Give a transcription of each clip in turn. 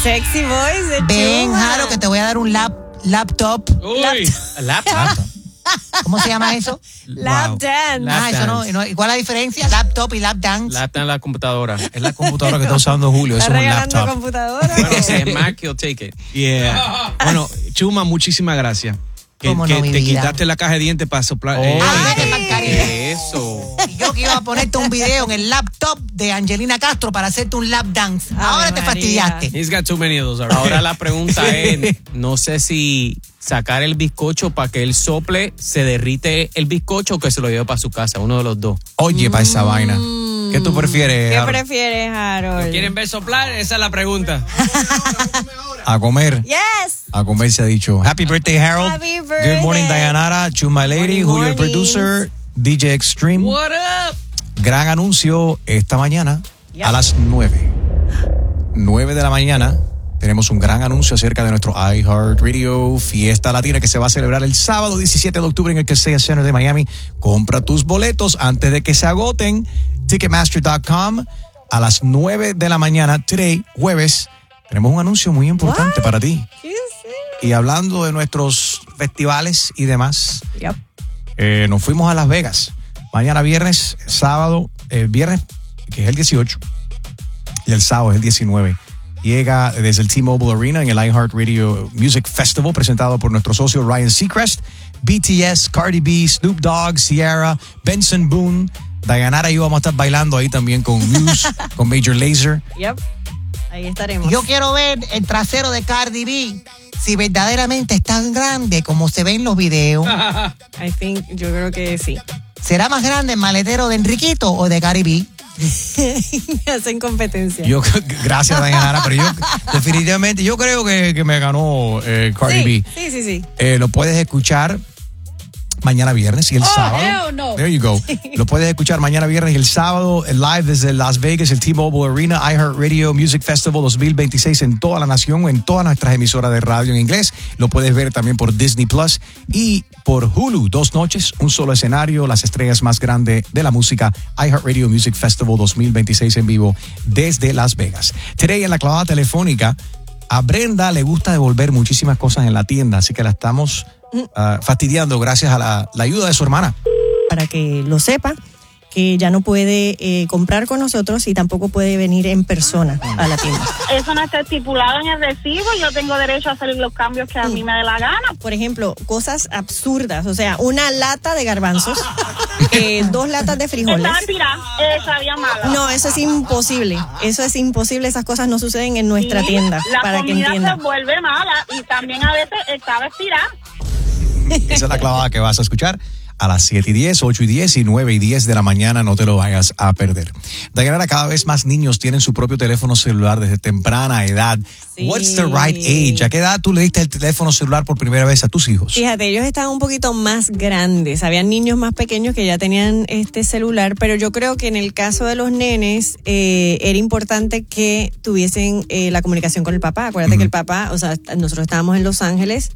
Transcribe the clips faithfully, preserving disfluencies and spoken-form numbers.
sexy voice de Ven, Chuma. Jaro, que te voy a dar un lap, laptop. Uy, laptop. ¿Cómo se llama eso? Lap Wow. dance. Lap Ah, eso no, dance. no. ¿Y cuál es la diferencia? Laptop y lap dance. Laptop en la computadora. Es la computadora que está usando Julio. ¿Está Eso es un regalando laptop. computadora? Bueno, si es Mac, he'll take it. Yeah. Bueno, Chuma, muchísimas gracias. Que, ¿Cómo que no, mi te vida? quitaste la caja de dientes para soplar. Oh. eh, Ay, eh, qué mascarilla. ¿Qué es eso? Y yo que iba a ponerte un video en el laptop de Angelina Castro para hacerte un lap dance. Ahora Ay, te María. fastidiaste. He's got too many of those already. Ahora la pregunta es, no sé si sacar el bizcocho para que él sople, se derrite el bizcocho o que se lo lleve para su casa, uno de los dos. Oye, para esa vaina. ¿Qué tú prefieres? ¿Qué Harold? prefieres, Harold? ¿Quieren ver soplar? Esa es la pregunta. A comer. Yes. A comer se ha dicho. Happy birthday, Harold. Happy birthday. Good morning, Dayanara. Chuma Lady, Morning, Julio el morning. producer, D J Extreme. What up? Gran anuncio esta mañana Yep. a las nueve. nueve de la mañana. Tenemos un gran anuncio acerca de nuestro iHeartRadio Fiesta Latina que se va a celebrar el sábado diecisiete de octubre en el Kaseya Center de Miami. Compra tus boletos antes de que se agoten. Ticketmaster punto com a las nueve de la mañana, today, jueves. Tenemos un anuncio muy importante What? para ti. ¿Qué es? Y hablando de nuestros festivales y demás, Yep. eh, nos fuimos a Las Vegas. Mañana viernes, sábado, el viernes, que es el dieciocho, y el sábado es el diecinueve. Llega desde el T-Mobile Arena en el iHeartRadio Music Festival, presentado por nuestro socio Ryan Seacrest, B T S, Cardi B, Snoop Dogg, Ciara, Benson Boone, Dayanara y yo vamos a estar bailando ahí también con Muse, con Major Lazer. Yep. Ahí estaremos. Yo quiero ver el trasero de Cardi B, si verdaderamente es tan grande como se ve en los videos. I think, yo creo que sí. ¿Será más grande el maletero de Enriquito o de Cardi B? Me hacen competencia. Yo, gracias Dayanara, pero yo definitivamente, yo creo que, que me ganó eh, Cardi sí, B. sí, sí, sí. Eh, lo puedes escuchar mañana viernes y el Oh, sábado. hell no. There you go. Lo puedes escuchar mañana viernes y el sábado eh, live desde Las Vegas, el T-Mobile Arena, iHeartRadio Music Festival dos mil veintiséis en toda la nación, en todas nuestras emisoras de radio en inglés. Lo puedes ver también por Disney Plus y por Hulu. Dos noches, un solo escenario, las estrellas más grandes de la música, iHeartRadio Music Festival dos mil veintiséis en vivo desde Las Vegas. Today en la clavada telefónica, a Brenda le gusta devolver muchísimas cosas en la tienda, así que la estamos uh, fastidiando gracias a la, la ayuda de su hermana. Para que lo sepa, que ya no puede eh, comprar con nosotros y tampoco puede venir en persona a la tienda. Eso no está estipulado en el recibo. Yo tengo derecho a hacer los cambios que a mí me dé la gana. Por ejemplo, cosas absurdas, o sea, una lata de garbanzos, eh, dos latas de frijoles. Estaba tirada, eh, sabía mala. No, eso es imposible. Eso es imposible. Esas cosas no suceden en nuestra Sí, tienda. La Para que comida entiendan. se vuelve mala y también a veces estaba estirada. Esa es la clavada que vas a escuchar a las siete y diez, ocho y diez y nueve y diez de la mañana. No te lo vayas a perder. Dayanara, cada vez más niños tienen su propio teléfono celular desde temprana edad. Sí. What's the right age? ¿A qué edad tú le diste el teléfono celular por primera vez a tus hijos? Fíjate, ellos estaban un poquito más grandes. Habían niños más pequeños que ya tenían este celular, pero yo creo que en el caso de los nenes eh, era importante que tuviesen eh, la comunicación con el papá. Acuérdate Ujú. que el papá, o sea, nosotros estábamos en Los Ángeles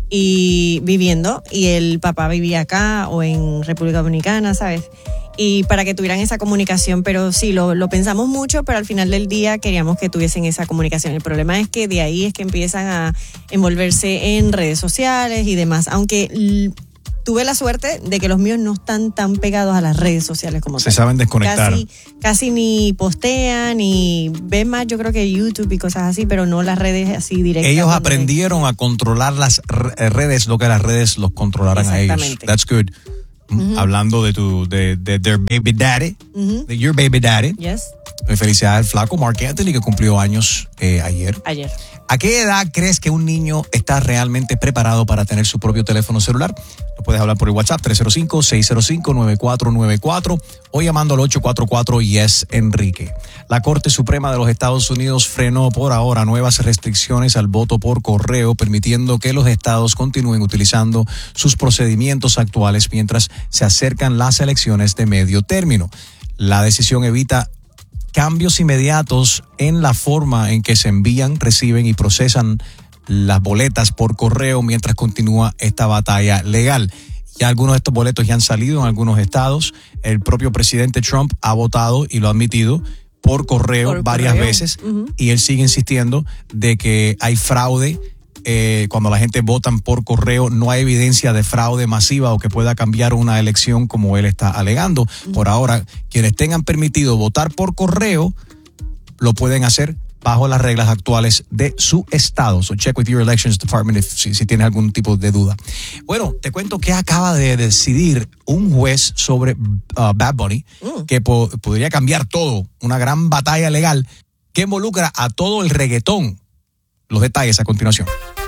y viviendo y el papá vivía acá o en República Dominicana, ¿sabes? Y para que tuvieran esa comunicación, pero sí, lo, lo pensamos mucho, pero al final del día queríamos que tuviesen esa comunicación. El problema es que de ahí es que empiezan a envolverse en redes sociales y demás, aunque l- tuve la suerte de que los míos no están tan pegados a las redes sociales como Se tal. saben desconectar. Casi, casi ni postean ni ven más, yo creo que YouTube y cosas así, pero no las redes así directas. Ellos donde- aprendieron a controlar las re- redes, lo que las redes los controlaran a ellos. Exactamente. That's good. Mm, Hablando de tu, de, de their baby daddy, Ujú. de your baby daddy. Yes, Felicidades al flaco Mark Anthony que cumplió años eh, ayer. ayer. ¿A qué edad crees que un niño está realmente preparado para tener su propio teléfono celular? Lo puedes hablar por el WhatsApp tres cero cinco, seis cero cinco, nueve cuatro nueve cuatro o llamando al ocho cuatro cuatro yes Enrique. La Corte Suprema de los Estados Unidos frenó por ahora nuevas restricciones al voto por correo, permitiendo que los estados continúen utilizando sus procedimientos actuales mientras se acercan las elecciones de medio término. La decisión evita cambios inmediatos en la forma en que se envían, reciben y procesan las boletas por correo mientras continúa esta batalla legal. Ya algunos de estos boletos ya han salido en algunos estados. El propio presidente Trump ha votado y lo ha admitido por correo Por varias correo. veces Ujú. y él sigue insistiendo de que hay fraude. Eh, cuando la gente vota por correo, no hay evidencia de fraude masiva o que pueda cambiar una elección como él está alegando. Por ahora, quienes tengan permitido votar por correo lo pueden hacer bajo las reglas actuales de su estado. So check with your elections department if, si, si tienes algún tipo de duda. Bueno, te cuento que acaba de decidir un juez sobre uh, Bad Bunny, Mm. que po- podría cambiar todo, una gran batalla legal que involucra a todo el reggaetón. Los detalles a continuación.